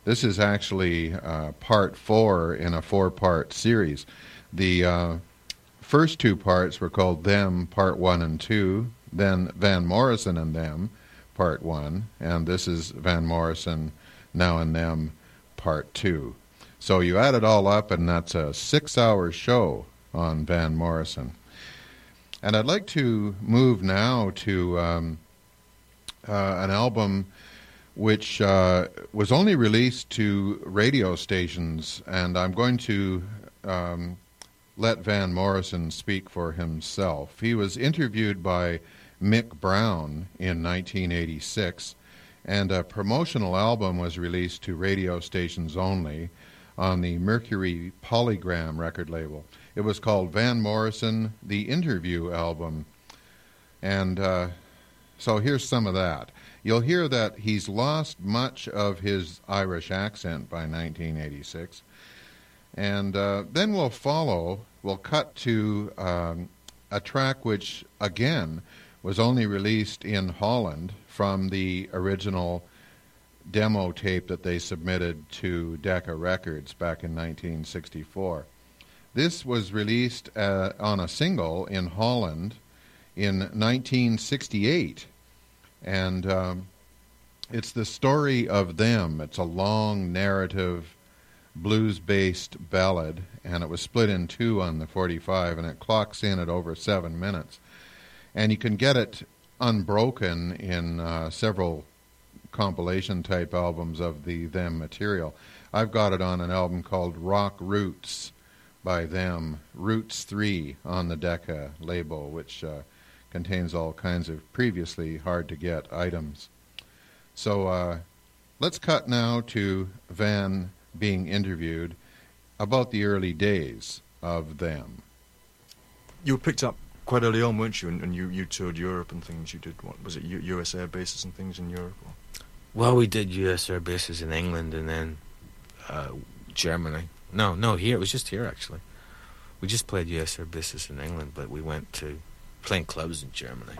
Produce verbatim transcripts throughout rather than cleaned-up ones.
This is actually uh, part four in a four-part series. The uh, first two parts were called Them, Part one and two, then Van Morrison and Them, Part one, and this is Van Morrison, Now and Them, Part two. So you add it all up, and that's a six-hour show on Van Morrison. And I'd like to move now to um, uh, an album which uh, was only released to radio stations, and I'm going to um, let Van Morrison speak for himself. He was interviewed by Mick Brown in nineteen eighty-six, and a promotional album was released to radio stations only on the Mercury Polygram record label. It was called Van Morrison, The Interview Album. And uh, so here's some of that. You'll hear that he's lost much of his Irish accent by nineteen eighty-six. And uh, then we'll follow, we'll cut to um, a track which, again, was only released in Holland from the original demo tape that they submitted to Decca Records back in nineteen sixty-four. This was released uh, on a single in Holland in nineteen sixty-eight, and um, it's the story of them. It's a long narrative blues-based ballad, and it was split in two on the forty-five, and it clocks in at over seven minutes. And you can get it unbroken in uh, several compilation-type albums of the Them material. I've got it on an album called Rock Roots by Them, Roots three on the Decca label, which uh, contains all kinds of previously hard-to-get items. So uh, let's cut now to Van being interviewed about the early days of Them. You were picked up quite early on, weren't you? And, and you, you toured Europe and things. You did, what was it, U- U S air bases and things in Europe? Or? Well, we did U S air bases in England and then uh, Germany. No, no, here. It was just here, actually. We just played U S air bases in England, but we went to playing clubs in Germany.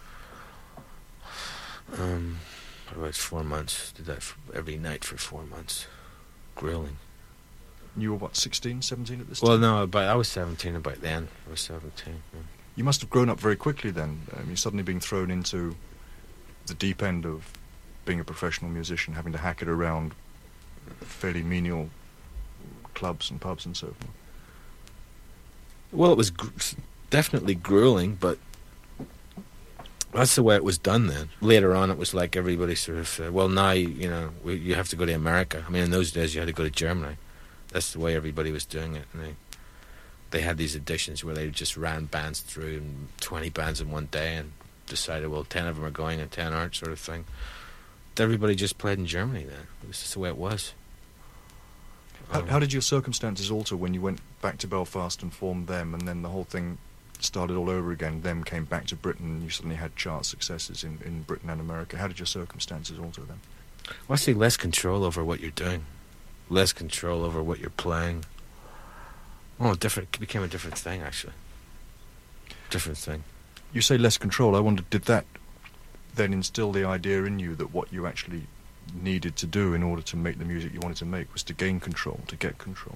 Um, for about four months. Did that for every night for four months. Grueling. You were, what, sixteen, seventeen at this well, time? Well, no, but I was seventeen about then. I was seventeen, yeah. You must have grown up very quickly then. Um, you're suddenly being thrown into the deep end of being a professional musician, having to hack it around fairly menial clubs and pubs and so forth. Well, it was gr- definitely grueling, but that's the way it was done then. Later on, it was like everybody sort of said, well, now, you know, we, you have to go to America. I mean, in those days, you had to go to Germany. That's the way everybody was doing it. And they, they had these editions where they just ran bands through, and twenty bands in one day, and decided, well, ten of them are going and ten aren't, sort of thing. Everybody just played in Germany then. It was just the way it was. How, um, how did your circumstances alter when you went back to Belfast and formed Them, and then the whole thing started all over again? Them came back to Britain, and you suddenly had chart successes in, in Britain and America. How did your circumstances alter then? Well, I see less control over what you're doing, less control over what you're playing. Oh, different. It became a different thing, actually. Different thing. You say less control. I wondered, did that then instill the idea in you that what you actually needed to do in order to make the music you wanted to make was to gain control, to get control?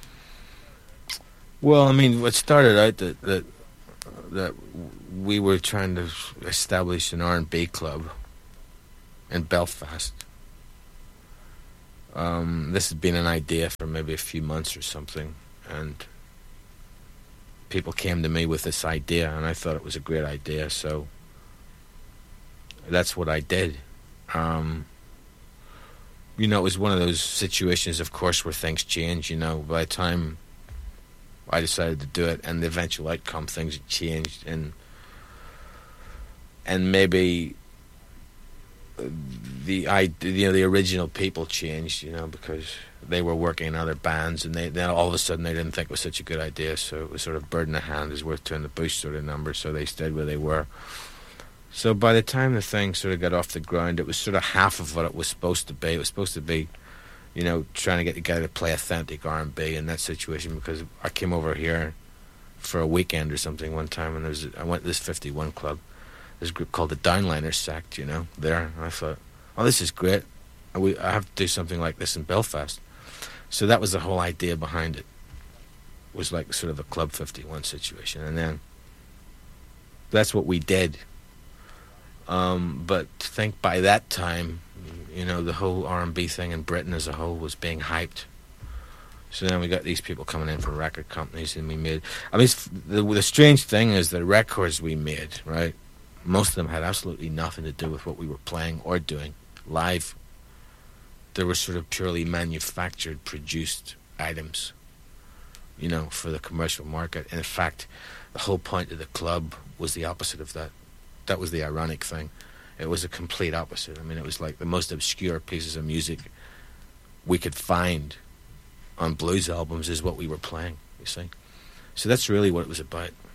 Well, I mean, what started out that that that we were trying to establish an R and B club in Belfast. Um, this had been an idea for maybe a few months or something, and people came to me with this idea, and I thought it was a great idea, so that's what I did. Um, you know, it was one of those situations, of course, where things change, you know. By the time I decided to do it and the eventual outcome, things had changed, and and maybe the I you know the original people changed, you know, because they were working in other bands, and they then all of a sudden they didn't think it was such a good idea, so it was sort of bird in the hand is worth two in the bush sort of number, so they stayed where they were. So by the time the thing sort of got off the ground, it was sort of half of what it was supposed to be. It was supposed to be, you know, trying to get together to play authentic R and B in that situation, because I came over here for a weekend or something one time, and there was I went to this fifty-one club. There's a group called the Downliners Sect, you know, there. And I thought, oh, this is great. we I have to do something like this in Belfast. So that was the whole idea behind it. It was like sort of a Club fifty-one situation, and then that's what we did. Um, but I think by that time, you know, the whole R and B thing in Britain as a whole was being hyped. So then we got these people coming in from record companies, and we made... I mean, it's, the, the strange thing is the records we made, right, most of them had absolutely nothing to do with what we were playing or doing live. They were sort of purely manufactured, produced items, you know, for the commercial market. And in fact, the whole point of the club was the opposite of that. That was the ironic thing. It was a complete opposite. I mean, it was like the most obscure pieces of music we could find on blues albums is what we were playing, you see. So that's really what it was about.